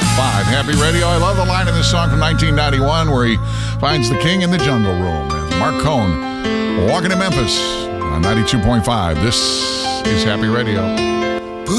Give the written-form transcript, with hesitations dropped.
Happy Radio. I love the line in this song from 1991 where he finds the king in the jungle room. Mark Cohn, walking to Memphis on 92.5. This is Happy Radio.